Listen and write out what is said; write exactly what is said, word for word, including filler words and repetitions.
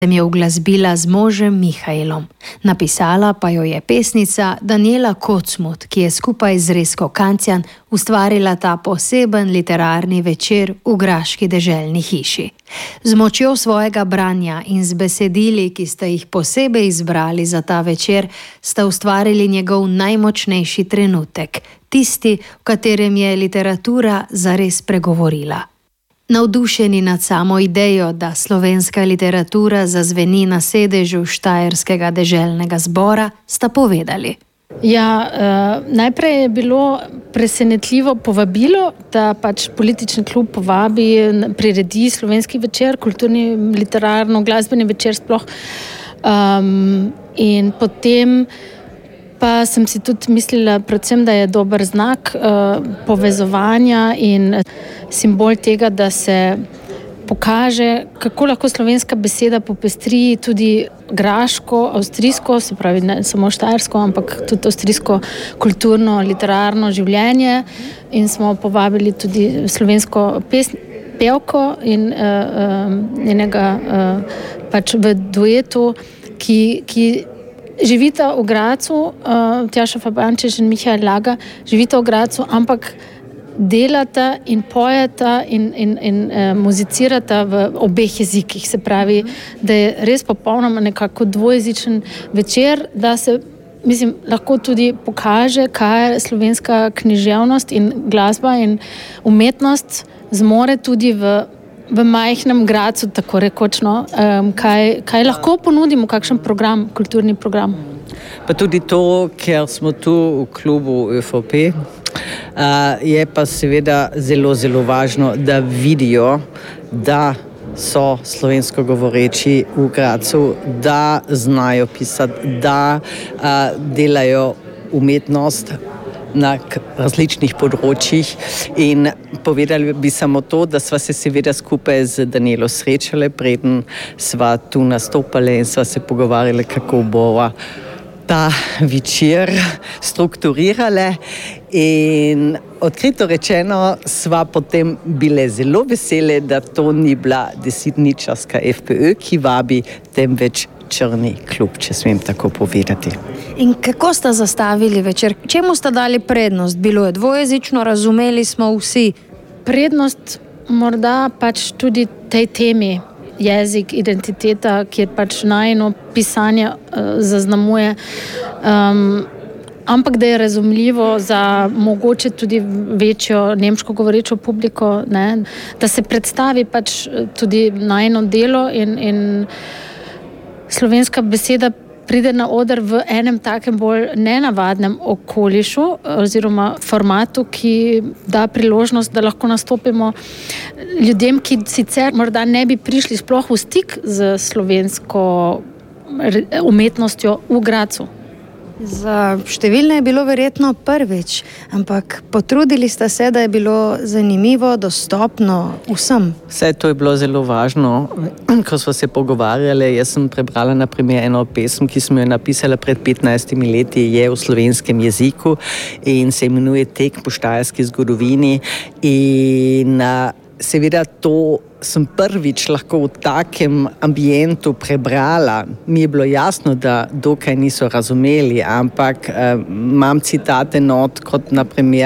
Sem je uglasbila z možem Mihaelom. Napisala pa jo je pesnica Danijela Kocmut, ki je skupaj z Rezko Kancjan ustvarila ta poseben literarni večer v graški deželni hiši. Z močjo svojega branja in z besedili, ki sta jih posebej izbrali za ta večer, sta ustvarili njegov najmočnejši trenutek, tisti, v katerem je literatura zares pregovorila. Navdušeni nad samo idejo, da slovenska literatura zazveni na sedežu Štajerskega deželnega zbora, sta povedali. Ja, uh, najprej je bilo presenetljivo povabilo, da pač politični klub povabi, priredi slovenski večer, kulturni, literarno, glasbeni večer sploh. Um, in potem pa sem si tudi mislila, predvsem, da je dober znak uh, povezovanja in simbol tega, da se pokaže, kako lahko slovenska beseda popestri tudi graško, avstrijsko, se pravi ne samo štajersko, ampak tudi avstrijsko kulturno, literarno življenje. In smo povabili tudi slovensko pesn, pevko in uh, njenega uh, pač v duetu, ki, ki živita v Gracu, uh, Tjaša Fabančič in Mihael Laga, živita v Gracu, ampak delata in pojeta in, in, in uh, muzicirata v obeh jezikih. Se pravi, da je res popolnoma nekako dvojezičen večer, da se, mislim, lahko tudi pokaže, kaj slovenska književnost in glasba in umetnost zmore tudi v v majhnem Gracu, tako rekočno, um, kaj, kaj lahko ponudimo, kakšen program, kulturni program. Pa tudi to, ker smo tu v klubu ÖVP, uh, je pa seveda zelo, zelo važno, da vidijo, da so slovensko govoreči v Gracu, da znajo pisati, da uh, delajo umetnost na različnih področjih in povedali bi samo to, da sva se seveda skupaj z Danijelo srečali, preden sva tu nastopali in sva se pogovarjali, kako bova ta večer strukturirali. In odkrito rečeno sva potem bile zelo vesele, da to ni bila desetničarska FPÖ, ki vabi, temveč črni klub, če smem tako povedati. In kako sta zastavili večer? Čemu sta dali prednost? Bilo je dvojezično, razumeli smo vsi. Prednost morda pač tudi tej temi, jezik, identiteta, kjer pač najino pisanje uh, zaznamuje, um, ampak da je razumljivo za mogoče tudi večjo nemško govorečo publiko, ne? Da se predstavi pač tudi najino delo in, in slovenska beseda pride na oder v enem takem bolj nenavadnem okolišu oziroma formatu, ki da priložnost, da lahko nastopimo ljudem, ki sicer morda ne bi prišli sploh v stik z slovensko umetnostjo v Gracu. Za številne je bilo verjetno prvič, ampak potrudili sta se, da je bilo zanimivo, dostopno vsem. Vse to je bilo zelo važno. Ko smo se pogovarjali, jaz sem prebrala na primer eno pesem, ki smo jo napisala pred petnajstimi leti, je v slovenskem jeziku in se imenuje Tek po štajerski zgodovini. In seveda to sem prvič lahko v takem ambientu prebrala. Mi je bilo jasno, da dokaj niso razumeli, ampak eh, imam citate not, kot na primer